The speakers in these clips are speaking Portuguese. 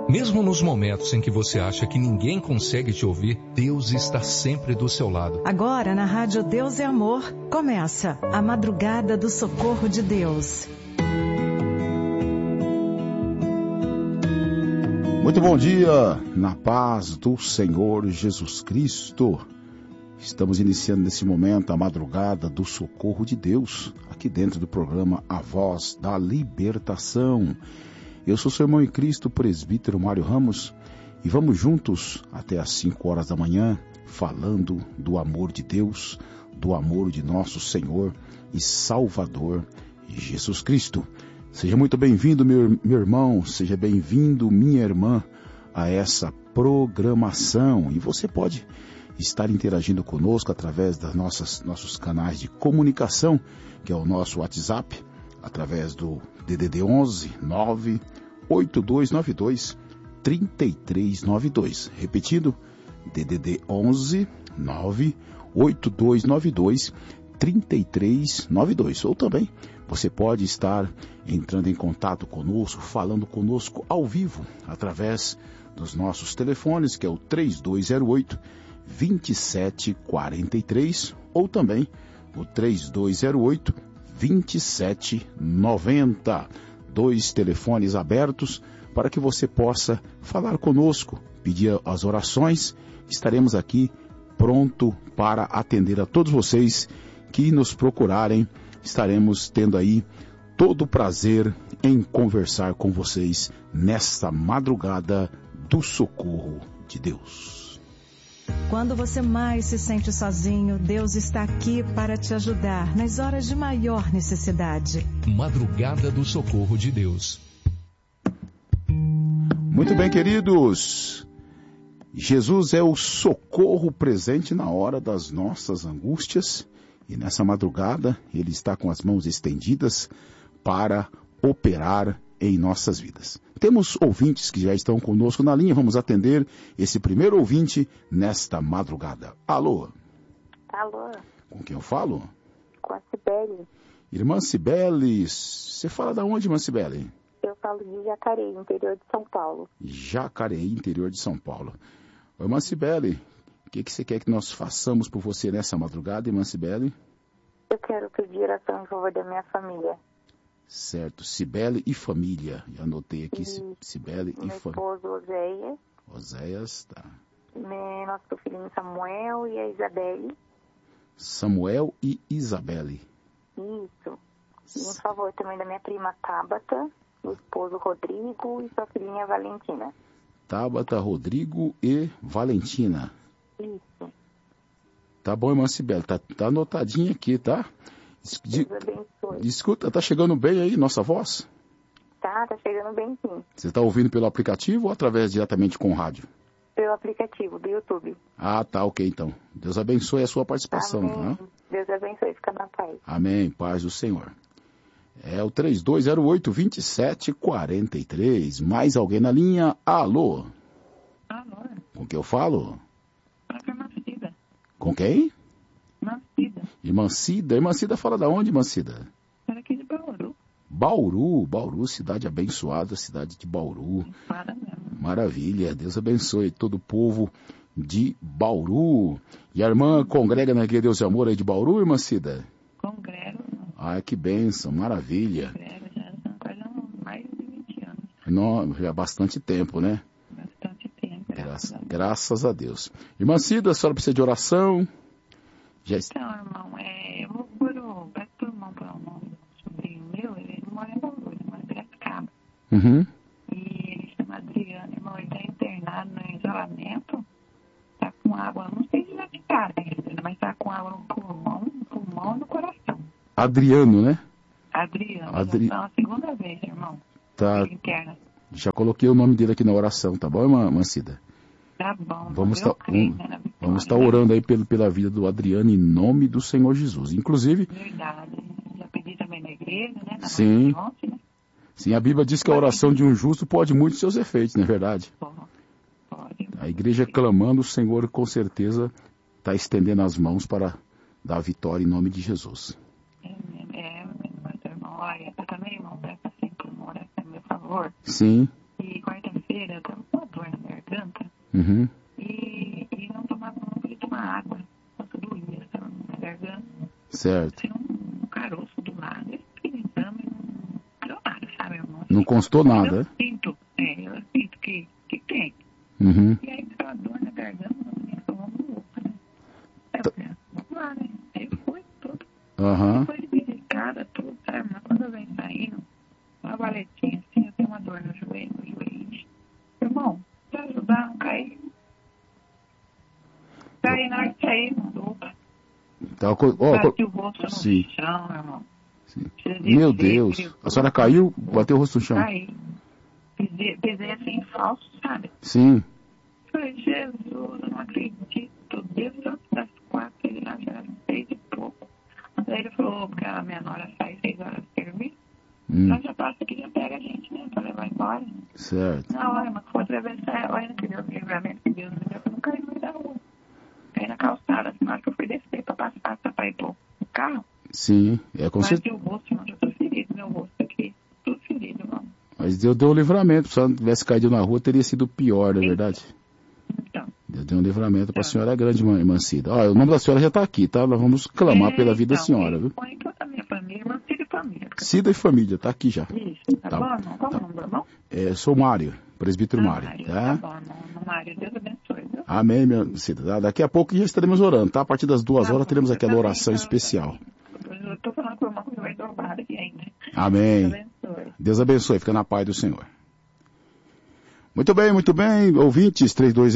Mesmo nos momentos em que você acha que ninguém consegue te ouvir, Deus está sempre do seu lado. Agora, na Rádio Deus é Amor, começa a Madrugada do Socorro de Deus. Muito bom dia, na paz do Senhor Jesus Cristo. Estamos iniciando nesse momento a Madrugada do Socorro de Deus, aqui dentro do programa A Voz da Libertação. Eu sou seu irmão em Cristo, presbítero Mário Ramos, e vamos juntos até às 5 horas da manhã, falando do amor de Deus, do amor de nosso Senhor e Salvador Jesus Cristo. Seja muito bem-vindo, meu irmão, seja bem-vindo, minha irmã, a essa programação. E você pode estar interagindo conosco através das nossos canais de comunicação, que é o nosso WhatsApp, através do DDD 11 98292 3392. Repetindo, DDD 11 98292 3392. Ou também você pode estar entrando em contato conosco, falando conosco ao vivo, através dos nossos telefones, que é o 3208-2743, ou também o 3208-2790. 2 telefones abertos para que você possa falar conosco, pedir as orações. Estaremos aqui pronto para atender a todos vocês que nos procurarem. Estaremos tendo aí todo o prazer em conversar com vocês nesta madrugada do socorro de Deus. Quando você mais se sente sozinho, Deus está aqui para te ajudar nas horas de maior necessidade. Madrugada do Socorro de Deus. Muito bem, queridos. Jesus é o socorro presente na hora das nossas angústias. E nessa madrugada, Ele está com as mãos estendidas para operar em nossas vidas. Temos ouvintes que já estão conosco na linha. Vamos atender esse primeiro ouvinte nesta madrugada. Alô? Alô? Com quem eu falo? Com a Cibele. Irmã Cibele, você fala da onde, irmã Cibele? Eu falo de Jacareí, interior de São Paulo. Jacareí, interior de São Paulo. Ô, irmã Cibele, o que você quer que nós façamos por você nessa madrugada, irmã Cibele? Eu quero pedir oração em favor da minha família. Certo, Cibele e família. Já anotei aqui, Cibele e família. Meu esposo Oséias. Oséias, tá. Nosso filhinho Samuel e a Isabelle. Samuel e Isabelle. Isso. E em favor também da minha prima Tabata, do esposo Rodrigo e sua filhinha Valentina. Tabata, Rodrigo e Valentina. Isso. Tá bom, irmã Cibele, tá anotadinho aqui, tá? Deus abençoe. Escuta, tá chegando bem aí nossa voz? Tá chegando bem sim. Você tá ouvindo pelo aplicativo ou através diretamente com o rádio? Pelo aplicativo do YouTube. Ah, tá, ok então. Deus abençoe a sua participação. Amém. Tá? Deus abençoe, fica na paz. Amém, paz do Senhor. É o 3208-2743. Mais alguém na linha? Alô? Alô? Com quem eu falo? Irmã Cida. Com quem? Irmã Cida. Irmã Cida? Irmã Cida fala da onde, irmã Cida? Era aqui de Bauru. Bauru, cidade abençoada, cidade de Bauru. Maravilha. Maravilha, Deus abençoe todo o povo de Bauru. E a irmã congrega na Igreja Deus e Amor aí de Bauru, irmã Cida? Congrego. Ah, que bênção, maravilha. Congrego já são quase mais de 20 anos. Não, já há bastante tempo, né? Bastante tempo, graças a Deus. Irmã Cida, a senhora precisa de oração? Então, irmão, eu vou peço pro irmão para o nome do sobrinho meu, ele não mora em Bauru, ele mora em Piracicaba. Uhum. E ele chama Adriano, irmão, ele está internado no isolamento, tá com água, não sei se já de cara ainda, mas tá com água no pulmão e no coração. Adriano, né? Adriano, já a segunda vez, irmão. Tá. Ele interna. Já coloquei o nome dele aqui na oração, tá bom, irmã Cida? Tá bom. Vamos estar orando aí pela vida do Adriano em nome do Senhor Jesus. Inclusive... Verdade. Já pedi também na igreja, né? Sim. Né? Sim, a Bíblia diz que a oração de um justo pode muito seus efeitos, não é verdade? Pode. A igreja clamando, o Senhor com certeza está estendendo as mãos para dar a vitória em nome de Jesus. Mas, irmão, olha, eu também, irmão, peço assim por uma oração, meu favor. Sim. E quarta-feira segunda-feira, eu tava com uma dor na garganta. Uhum. E não podia tomar água. Quanto doía, estava na minha garganta. Certo. Tinha um caroço do lado. Eu fiquei exame e não deu nada, sabe, irmão? Não constou nada, eu sinto que tem. Uhum. E aí, aquela dor na garganta, eu falei, vamos louca, né? Aí eu falei, vamos lá, né? Aí foi tudo. Aham. Foi de medicada, tudo, sabe? Mas quando eu venho saindo, uma valetinha assim, eu tenho uma dor no joelho. Irmão, pra ajudar, não cair. Caí na hora de sair, mudou. Bati o rosto no chão, irmão. Sim. Meu Deus, a senhora caiu, bateu o rosto no chão? Caí. Pisei assim, falso, sabe? Sim. Falei, Jesus, eu não acredito. Desde das 4, ele lá já era 6 e pouco. Mas aí ele falou, porque a minha nora sai 6 horas de serviço. Nós já passa aqui, já pega a gente, né? Pra levar embora. Certo. Na hora, mas foi atravessar, olha que Deus, livramento que Deus me deu, eu não caí no meio da rua. Caí na calçada, assim, na hora que eu fui descer pra passar, pra ir pro carro. Sim, é com certeza. Mas o rosto, irmão, já tô ferido, meu rosto aqui, tudo ferido, irmão. Mas Deus deu um livramento, se ela não tivesse caído na rua, teria sido pior, não é verdade? Então. Deus deu um livramento para a senhora grande, irmã Cida. Ó, o nome da senhora já está aqui, tá? Nós vamos clamar pela vida da senhora, viu? Põe toda a minha família, irmã Cida e família. Cida e família, tá aqui já. Isso, tá bom, irmão? Qual é o nome do irmão? Sou Mário, presbítero Mário, tá? Tá bom, irmão. Mário, Deus abençoe, viu? Amém, minha Cida. Daqui a pouco já estaremos orando, tá? A partir das 2 horas teremos aquela oração especial. Eu tô falando com o irmão que vai dobrar aqui ainda. Amém. Deus abençoe. Deus abençoe, fica na paz do Senhor. Muito bem, ouvintes,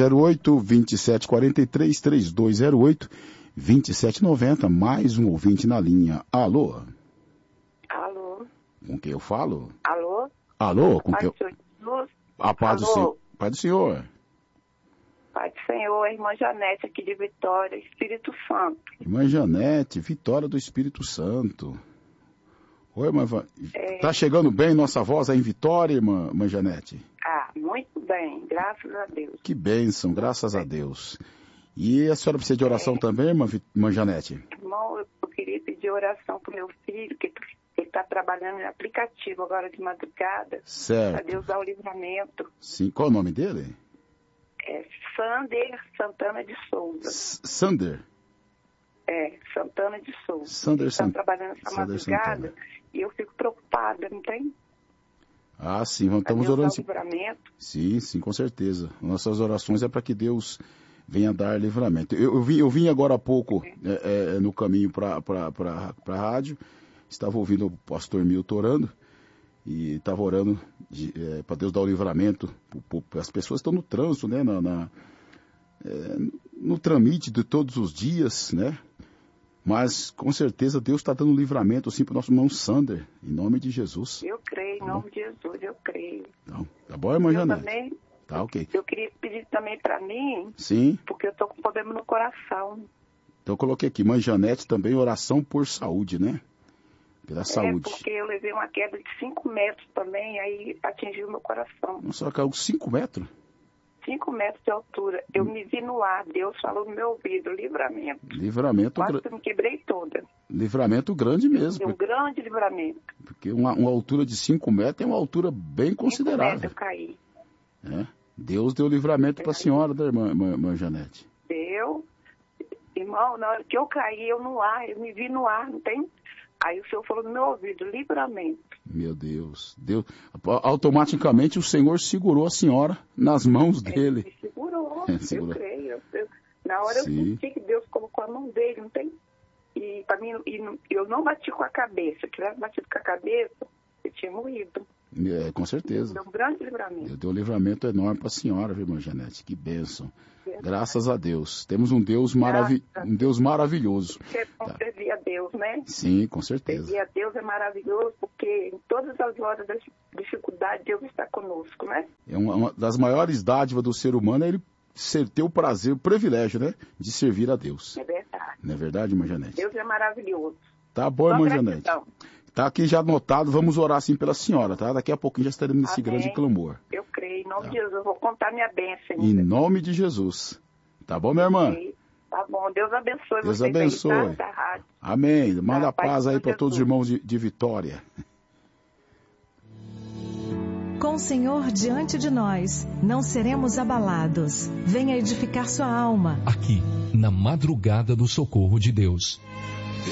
3208-2743, 3208-2790, mais um ouvinte na linha. Alô? Alô? Com quem eu falo? Alô? Alô? Com quem eu... A paz do Senhor. Pai do Senhor. Pai do Senhor, a irmã Janete aqui de Vitória, Espírito Santo. Irmã Janete, Vitória do Espírito Santo. Oi, irmã. Tá chegando bem nossa voz aí em Vitória, irmã Janete? Muito bem, graças a Deus. Que bênção, graças a Deus. E a senhora precisa de oração também, irmã Janete? Irmão, eu queria pedir oração pro meu filho, que ele está trabalhando em aplicativo agora de madrugada. Certo. Para Deus dar o livramento. Sim, qual é o nome dele? Sander Santana de Souza. Sander? Santana de Souza. Sander Ele está trabalhando essa madrugada Santana. E eu fico preocupada, não tem? Sim, estamos orando. Livramento. Sim, com certeza. Nossas orações é para que Deus venha dar livramento. Eu vim agora há pouco no caminho para a rádio, estava ouvindo o pastor Milton orando, e estava orando para Deus dar o livramento. As pessoas estão no trânsito, né, no tramite de todos os dias, né? Mas, com certeza, Deus está dando livramento, assim, para o nosso irmão Sander, em nome de Jesus. Eu creio, em nome de Jesus, eu creio. Então, tá bom, irmã Janete? Também, tá, ok. Eu queria pedir também para mim, sim, porque eu estou com problema no coração. Então, eu coloquei aqui, irmã Janete, também oração por saúde, né? Pela saúde. Porque eu levei uma queda de 5 metros também, aí atingiu meu coração. Nossa, caiu 5 metros? 5 metros de altura. Eu me vi no ar, Deus falou no meu ouvido, livramento. Quase que eu me quebrei toda. Livramento grande mesmo. Um grande livramento. Porque uma altura de 5 metros é uma altura bem considerável. 5 metros eu caí. Deus deu livramento para a senhora, da irmã Janete. Deu. Irmão, na hora que eu caí, eu me vi no ar, não tem? Aí o Senhor falou no meu ouvido, livramento. Meu Deus. Automaticamente o Senhor segurou a senhora nas mãos dele. Ele segurou, eu creio. Na hora eu senti que Deus colocou a mão dele, não tem? E para mim, eu não bati com a cabeça. Se eu tivesse batido com a cabeça, eu tinha morrido. Com certeza. Deu um grande livramento. Deu um livramento enorme para a senhora, viu, irmã Janete? Que bênção. Graças a Deus. Temos um Deus, um Deus maravilhoso. É bom servir a Deus, né? Sim, com certeza. Servir a Deus é maravilhoso, porque em todas as horas da dificuldade, Deus está conosco, né? Uma das maiores dádivas do ser humano é ele ter o prazer, o privilégio, né? De servir a Deus. É verdade. Não é verdade, irmã Janete? Deus é maravilhoso. Tá bom, irmã Janete. Tá aqui já anotado, vamos orar assim pela senhora, tá? Daqui a pouquinho já estaremos nesse grande clamor. Eu creio, em nome de Jesus, eu vou contar minha bênção. Em nome de Jesus. Tá bom, minha irmã? Tá bom, Deus abençoe Deus vocês abençoe. aí, tá? Da rádio. Amém. Manda paz aí para todos os irmãos de Vitória. Com o Senhor diante de nós, não seremos abalados. Venha edificar sua alma. Aqui, na madrugada do socorro de Deus.